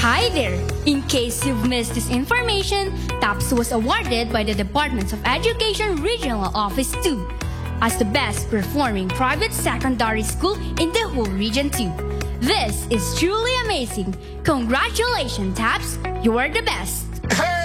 Hi there! In case you've missed this information, TAPS was awarded by the Department of Education Regional Office 2 as the best performing private secondary school in the whole Region 2. This is truly amazing. Congratulations, TAPS! You are the best! Hey!